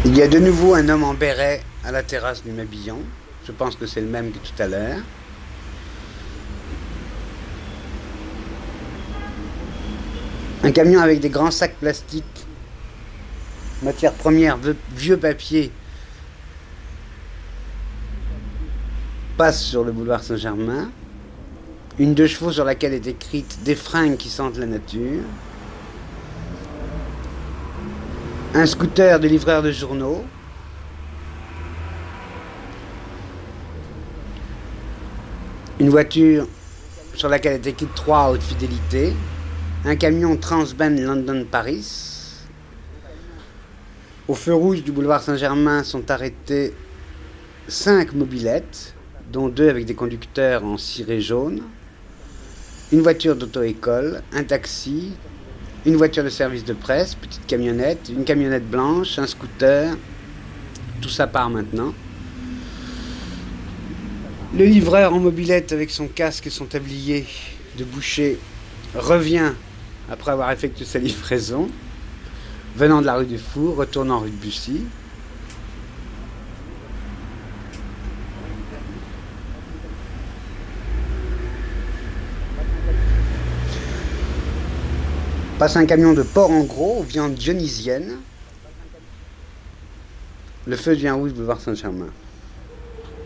Il y a de nouveau un homme en béret à la terrasse du Mabillon. Je pense que c'est le même que tout à l'heure. Un camion avec des grands sacs plastiques, matière première, vieux papier, passe sur le boulevard Saint-Germain. Une 2 chevaux sur laquelle est écrite « Des fringues qui sentent la nature ». Un scooter de livreur de journaux. Une voiture sur laquelle est écrite 3 à haute fidélité. Un camion Transben London-Paris. Au feu rouge du boulevard Saint-Germain sont arrêtées 5 mobylettes, dont 2 avec des conducteurs en ciré jaune. Une voiture d'auto-école, un taxi, une voiture de service de presse, petite camionnette, une camionnette blanche, un scooter. Tout ça part maintenant. Le livreur en mobilette avec son casque et son tablier de boucher revient après avoir effectué sa livraison, venant de la rue du Four, retournant rue de Bussy. Passe un camion de porc en gros aux viandes dionysiennes. Le feu devient rouge boulevard Saint-Germain.